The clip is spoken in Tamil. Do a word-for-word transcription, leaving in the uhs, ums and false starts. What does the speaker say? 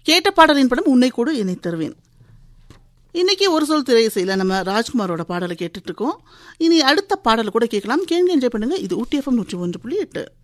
கேட்ட பாடலின் படம் உன்னை கூட என்னை தருவேன். இன்னைக்கு ஒரு சொல் திரையிசையில் நம்ம ராஜ்குமாரோட பாடலை கேட்டுட்டு இருக்கோம். இனி அடுத்த பாடலை கூட கேட்கலாம். கேளுங்க, என்ஜாய் பண்ணுங்க. இது ஊட்டி எஃப்எம் நூற்றி ஒன்று புள்ளி எட்டு.